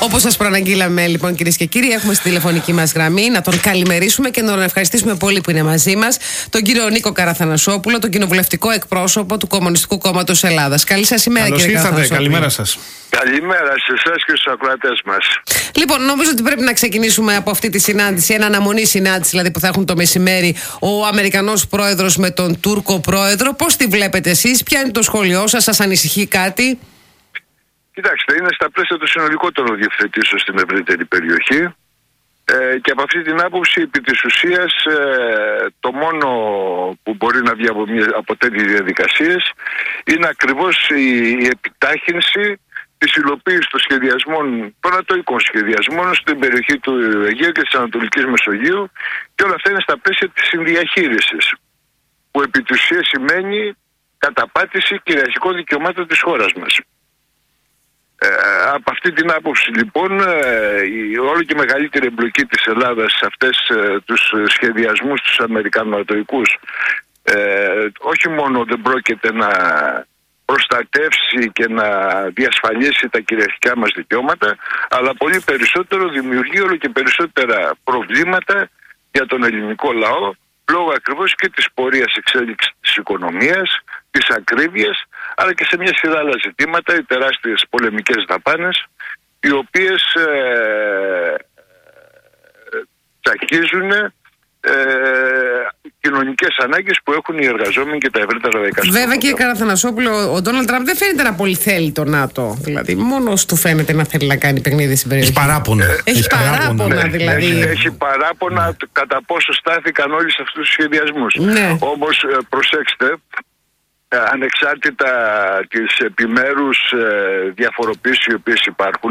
Όπως σας προαναγγείλαμε, λοιπόν, κυρίες και κύριοι, έχουμε στη τηλεφωνική μας γραμμή να τον καλημερίσουμε και να τον ευχαριστήσουμε πολύ που είναι μαζί μας, τον κύριο Νίκο Καραθανασόπουλο, τον κοινοβουλευτικό εκπρόσωπο του Κομμουνιστικού Κόμματος Ελλάδας. Καλή σας ημέρα, κύριε Καραθανασόπουλο. Καλημέρα σας. Καλημέρα σε εσάς και στους ακροατές μας. Λοιπόν, νομίζω ότι πρέπει να ξεκινήσουμε από αυτή τη συνάντηση, ένα αναμονή συνάντηση δηλαδή που θα έχουν το μεσημέρι ο Αμερικανός πρόεδρος με τον Τούρκο πρόεδρο. Πώς τη βλέπετε εσείς, ποια είναι το σχόλιο σας, σας ανησυχεί κάτι? Κοιτάξτε, είναι στα πλαίσια των συνολικότερων διευθετήσεων στην ευρύτερη περιοχή και από αυτή την άποψη, επί της ουσίας, το μόνο που μπορεί να βγει από τέτοιες διαδικασίες είναι ακριβώς η επιτάχυνση της υλοποίησης των σχεδιασμών, των ατοικών σχεδιασμών στην περιοχή του Αιγαίου και της Ανατολικής Μεσογείου, και όλα αυτά είναι στα πλαίσια της συνδιαχείρισης, που επί της ουσίας σημαίνει καταπάτηση κυριαρχικών δικαιωμάτων της χώρας μας. Από αυτή την άποψη, λοιπόν, η όλο και μεγαλύτερη εμπλοκή της Ελλάδας σε αυτές τους σχεδιασμούς τους αμερικανοατοικούς όχι μόνο δεν πρόκειται να προστατεύσει και να διασφαλίσει τα κυριαρχικά μας δικαιώματα, αλλά πολύ περισσότερο δημιουργεί όλο και περισσότερα προβλήματα για τον ελληνικό λαό, λόγω ακριβώς και της πορείας εξέλιξης της οικονομίας, της ακρίβειας, αλλά και σε μια σειρά άλλα ζητήματα, οι τεράστιες πολεμικές δαπάνες, οι οποίες τσακίζουν κοινωνικές ανάγκες που έχουν οι εργαζόμενοι και τα ευρύτερα λαϊκά. Βέβαια, κύριε Καραθανασόπουλο, ο Ντόναλντ Τραμπ δεν φαίνεται να πολύ θέλει το ΝΑΤΟ. Δηλαδή, μόνος του φαίνεται να θέλει να κάνει παιχνίδι στην περιοχή. Έχει παράπονα. Έχει παράπονα, δηλαδή. Έχει παράπονα κατά πόσο στάθηκαν όλοι σε αυτούς τους σχεδιασμούς. Ναι. Όμως, προσέξτε, ανεξάρτητα τις επιμέρους διαφοροποίησεις οι οποίες υπάρχουν,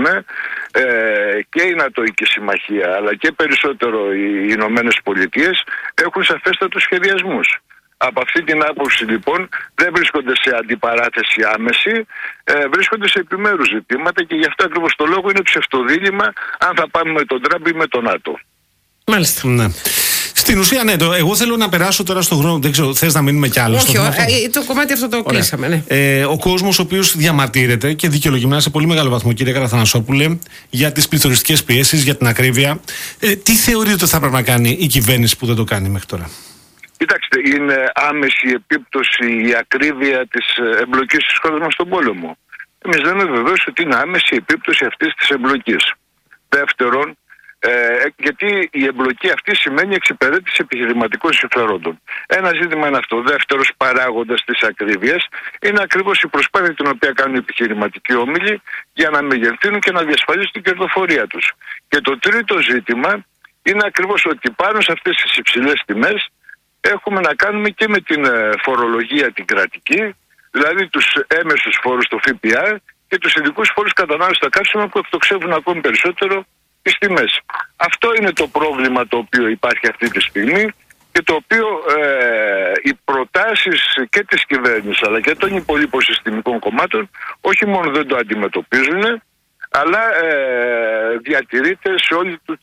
και η Νατοϊκή Συμμαχία αλλά και περισσότερο οι Ηνωμένες Πολιτείες έχουν σαφέστατους σχεδιασμούς. Από αυτή την άποψη, λοιπόν, δεν βρίσκονται σε αντιπαράθεση άμεση, βρίσκονται σε επιμέρους ζητήματα, και γι' αυτό ακριβώς το λόγο είναι ψευτοδίλημμα αν θα πάμε με τον Τραμπ ή με τον ΝΑΤΟ. Μάλιστα. Ναι. Στην ουσία, ναι, εγώ θέλω να περάσω τώρα στον χρόνο. Δεν ξέρω, θες να μείνουμε κι άλλο? Όχι, το κομμάτι αυτό το κλείσαμε. Ναι. Ο κόσμος ο οποίος διαμαρτύρεται και δικαιολογημένα σε πολύ μεγάλο βαθμό, κύριε Καραθανασόπουλε, για τις πληθωριστικές πιέσεις, για την ακρίβεια, τι θεωρείτε ότι θα πρέπει να κάνει η κυβέρνηση που δεν το κάνει μέχρι τώρα? Κοιτάξτε, είναι άμεση επίπτωση η ακρίβεια της εμπλοκής της χώρας μας στον πόλεμο. Εμείς λέμε βεβαίως ότι είναι άμεση επίπτωση αυτής της εμπλοκής. Δεύτερον, γιατί η εμπλοκή αυτή σημαίνει εξυπηρέτηση επιχειρηματικών συμφερόντων. Ένα ζήτημα είναι αυτό. Δεύτερος παράγοντας της ακρίβειας είναι ακριβώς η προσπάθεια την οποία κάνουν οι επιχειρηματικοί όμιλοι για να μεγεθύνουν και να διασφαλίσουν την κερδοφορία τους. Και το τρίτο ζήτημα είναι ακριβώς ότι πάνω σε αυτές τις υψηλές τιμές έχουμε να κάνουμε και με την φορολογία την κρατική, δηλαδή τους έμεσους φόρους, το ΦΠΑ, και τους ειδικούς φόρους κατανάλωσης στα καύσιμα που εκτοξεύουν ακόμη περισσότερο τις τιμές. Αυτό είναι το πρόβλημα το οποίο υπάρχει αυτή τη στιγμή, και το οποίο οι προτάσεις και της κυβέρνησης αλλά και των υπολείπων συστημικών κομμάτων όχι μόνο δεν το αντιμετωπίζουν, αλλά διατηρείται σε όλη του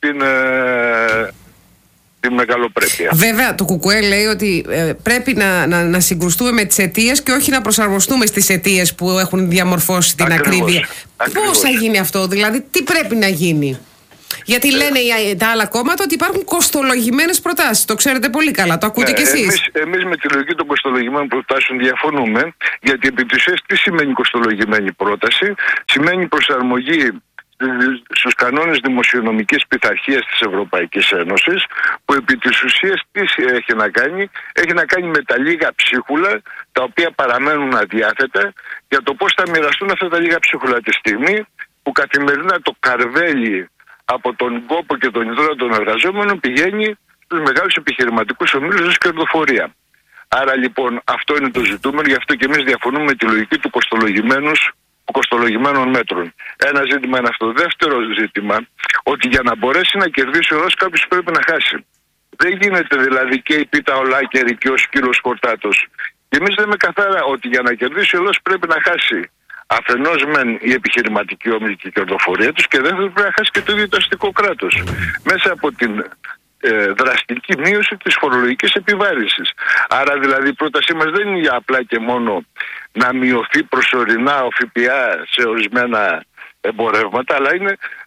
την μεγαλοπρέπεια. Βέβαια, το ΚΚΕ λέει ότι πρέπει να συγκρουστούμε με τις αιτίες και όχι να προσαρμοστούμε στις αιτίες που έχουν διαμορφώσει την ακρίβεια. Πώς θα γίνει αυτό, δηλαδή, τι πρέπει να γίνει? Γιατί λένε τα άλλα κόμματα ότι υπάρχουν κοστολογημένες προτάσεις. Το ξέρετε πολύ καλά, το ακούτε κι εσείς. Εμείς με τη λογική των κοστολογημένων προτάσεων διαφωνούμε, γιατί επί της ουσίας τι σημαίνει κοστολογημένη πρόταση? Σημαίνει προσαρμογή στους κανόνες δημοσιονομικής πειθαρχίας της Ευρωπαϊκής Ένωσης, που επί της ουσίας τι έχει να κάνει? Έχει να κάνει με τα λίγα ψίχουλα τα οποία παραμένουν αδιάθετα, για το πώς θα μοιραστούν αυτά τα λίγα ψίχουλα τη στιγμή που καθημερινά το καρβέλι από τον κόπο και τον ιδρώα των εργαζόμενων πηγαίνει στους μεγάλους επιχειρηματικούς ομίλους ως κερδοφορία. Άρα, λοιπόν, αυτό είναι το ζητούμενο, γι' αυτό και εμείς διαφωνούμε με τη λογική του κοστολογημένων μέτρων. Ένα ζήτημα είναι αυτό. Δεύτερο ζήτημα, ότι για να μπορέσει να κερδίσει ο λαός, κάποιος πρέπει να χάσει. Δεν γίνεται δηλαδή και η πίτα ολάκερη και ο σκύλος χορτάτος. Και εμείς λέμε καθαρά ότι για να κερδίσει ο λαός πρέπει να χάσει αφενός μεν η επιχειρηματική όμιλη και η κερδοφορία τους, και δεύτερον πρέπει να χάσει και το ίδιο το αστικό κράτος μέσα από την δραστική μείωση της φορολογικής επιβάρυνσης. Άρα δηλαδή η πρότασή μας δεν είναι για απλά και μόνο να μειωθεί προσωρινά ο ΦΠΑ σε ορισμένα εμπορεύματα, αλλά είναι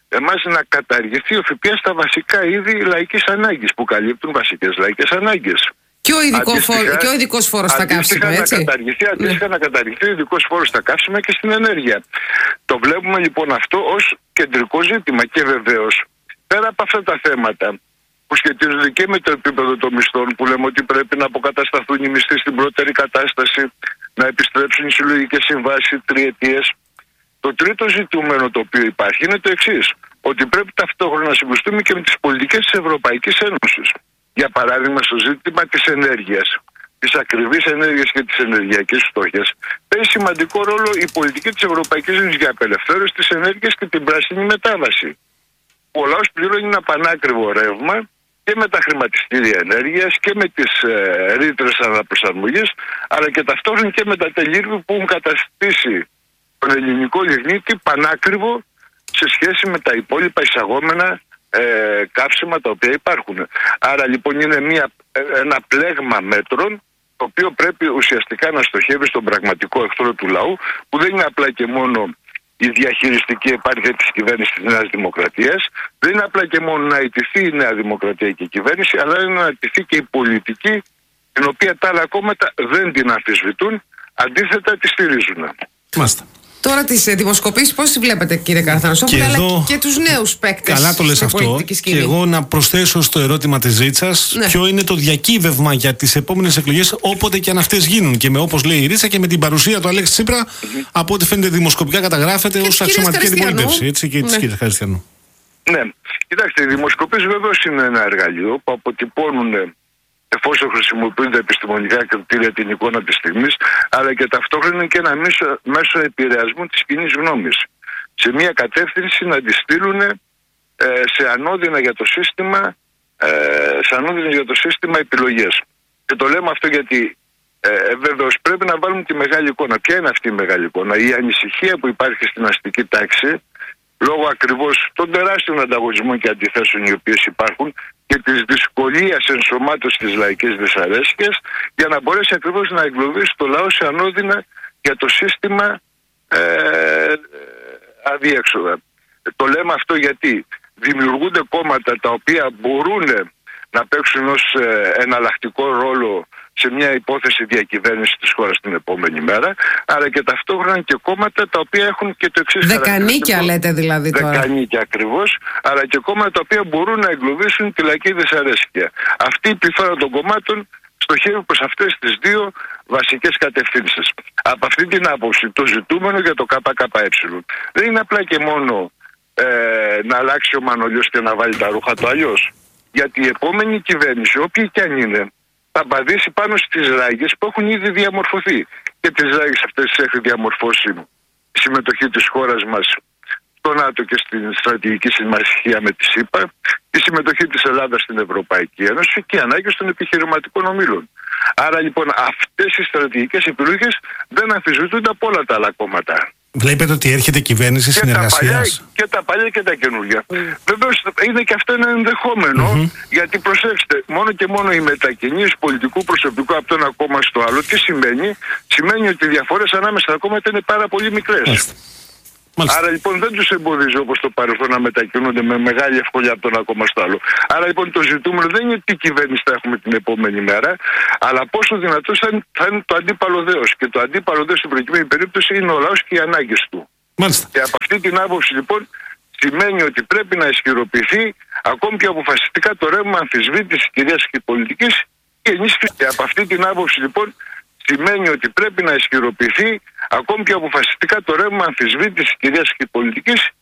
εμάς να καταργηθεί ο ΦΠΑ στα βασικά είδη λαϊκής ανάγκης που καλύπτουν βασικές λαϊκές ανάγκες. Και ο ειδικός φόρος στα καύσιμα, έτσι. Αντίστοιχα να καταργηθεί ο ειδικός φόρος στα καύσιμα και στην ενέργεια. Το βλέπουμε λοιπόν αυτό ως κεντρικό ζήτημα και βεβαίως πέρα από αυτά τα θέματα που σχετίζονται και με το επίπεδο των μισθών, που λέμε ότι πρέπει να αποκατασταθούν οι μισθοί στην πρώτερη κατάσταση, να επιστρέψουν οι συλλογικές συμβάσεις τριετίες. Το τρίτο ζητούμενο το οποίο υπάρχει είναι το εξής, ότι πρέπει ταυτόχρονα να συγκρουστούμε και με τις πολιτικές της Ευρωπαϊκής Ένωσης. Για παράδειγμα, στο ζήτημα της ενέργειας, της ακριβής ενέργειας και της ενεργειακής φτώχειας, παίζει σημαντικό ρόλο η πολιτική της Ευρωπαϊκής Ένωσης για απελευθέρωση της ενέργειας και την πράσινη μετάβαση. Ο λαός πληρώνει ένα πανάκριβο ρεύμα και με τα χρηματιστήρια ενέργειας και με τις ρήτρες αναπροσαρμογής, αλλά και ταυτόχρονα και με τα τελείρβη που έχουν καταστήσει τον ελληνικό λιγνίτη πανάκριβο σε σχέση με τα υπόλοιπα εισαγόμενα καύσιμα τα οποία υπάρχουν. Άρα λοιπόν είναι ένα πλέγμα μέτρων το οποίο πρέπει ουσιαστικά να στοχεύει στον πραγματικό εχθρό του λαού, που δεν είναι απλά και μόνο η διαχειριστική επάρκεια της κυβέρνησης της Νέας Δημοκρατίας, δεν είναι απλά και μόνο να ιτηθεί η Νέα Δημοκρατία και η κυβέρνηση, αλλά είναι να ιτηθεί και η πολιτική, την οποία τα άλλα κόμματα δεν την αμφισβητούν, αντίθετα τη στηρίζουν. Μάλιστα. Τώρα τις δημοσκοπήσεις πώς τις βλέπετε, κύριε Καραθανασόπουλε, αλλά και τους νέους παίκτες? Καλά το λες αυτό. Και εγώ να προσθέσω στο ερώτημα της Ρίτσας, ποιο είναι το διακύβευμα για τις επόμενες εκλογές, όποτε και αν αυτές γίνουν. Και με, όπως λέει η Ρίτσα, και με την παρουσία του Αλέξη Τσίπρα, από ό,τι φαίνεται δημοσκοπικά καταγράφεται ως αξιωματική αντιπολίτευση. Έτσι, και της κυρίας Χαριστιανού. Ναι, κοιτάξτε, οι δημοσκοπήσεις βεβαίως είναι ένα εργαλείο που αποτυπώνουν, εφόσον χρησιμοποιούνται επιστημονικά κριτήρια, την εικόνα της στιγμής, αλλά και ταυτόχρονα είναι και ένα μέσο επηρεασμού της κοινής γνώμης. Σε μια κατεύθυνση να τη στείλουν σε ανώδυνα για το σύστημα επιλογές. Και το λέμε αυτό γιατί βεβαίως πρέπει να βάλουμε τη μεγάλη εικόνα. Ποια είναι αυτή η μεγάλη εικόνα? Η ανησυχία που υπάρχει στην αστική τάξη, λόγω ακριβώς των τεράστιων ανταγωνισμών και αντιθέσεων οι οποίες υπάρχουν και της δυσκολίας ενσωμάτωσης της λαϊκής δυσαρέσκειας, για να μπορέσει ακριβώς να εγκλωβίσει το λαό σε ανώδυνα για το σύστημα αδίέξοδα. Το λέμε αυτό γιατί δημιουργούνται κόμματα τα οποία μπορούν να παίξουν ως εναλλακτικό ρόλο σε μια υπόθεση διακυβέρνηση της χώρας την επόμενη μέρα, αλλά και ταυτόχρονα και κόμματα τα οποία έχουν και το εξής χαρακτηριστικό. Δεκανίκια λέτε δηλαδή τώρα. Δεκανίκια ακριβώς, αλλά και κόμματα τα οποία μπορούν να εγκλωβίσουν τη λαϊκή δυσαρέσκεια. Αυτή η πληθώρα των κομμάτων στοχεύει προς αυτές τις δύο βασικές κατευθύνσεις. Από αυτή την άποψη το ζητούμενο για το ΚΚΕ δεν είναι απλά και μόνο να αλλάξει ο Μανολιός και να βάλει τα ρούχα του αλλιώς. Γιατί η επόμενη κυβέρνηση, όποια και αν είναι, θα απαντήσει πάνω στις ράγες που έχουν ήδη διαμορφωθεί. Και τις ράγες αυτές τις έχει διαμορφώσει η συμμετοχή της χώρας μας στο ΝΑΤΟ και στην στρατηγική συμμαχία με τη ΣΥΠΑ, η συμμετοχή της Ελλάδας στην Ευρωπαϊκή Ένωση και οι ανάγκες των επιχειρηματικών ομίλων. Άρα λοιπόν αυτές οι στρατηγικές επιλογές δεν αμφισβητούνται από όλα τα άλλα κόμματα. Βλέπετε ότι έρχεται κυβέρνηση συνεργασίας. Και τα παλιά και τα καινούργια. Βεβαίως είναι και αυτό ένα ενδεχόμενο, γιατί προσέξτε, μόνο και μόνο η μετακίνηση πολιτικού προσωπικού από το ένα κόμμα στο άλλο, τι σημαίνει? Σημαίνει ότι οι διαφορές ανάμεσα στα κόμματα είναι πάρα πολύ μικρές. Μάλιστα. Άρα λοιπόν δεν τους εμποδίζει όπως το παρελθόν να μετακινούνται με μεγάλη ευκολία από το ένα κόμμα στο άλλο. Άρα λοιπόν το ζητούμενο δεν είναι τι κυβέρνηση θα έχουμε την επόμενη μέρα, αλλά πόσο δυνατός θα είναι το αντίπαλο δέος. Και το αντίπαλο δέος στην προκειμένη περίπτωση είναι ο λαός και οι ανάγκες του. Μάλιστα. Και από αυτή την άποψη λοιπόν σημαίνει ότι πρέπει να ισχυροποιηθεί ακόμη πιο αποφασιστικά το ρεύμα αμφισβήτησης κυρίας και πολιτικής και ενίσχυση. Και από αυτή την άποψη λοιπόν σημαίνει ότι πρέπει να ισχυροποιηθεί ακόμη πιο αποφασιστικά το ρεύμα αμφισβήτησης κυρίας και πολιτικής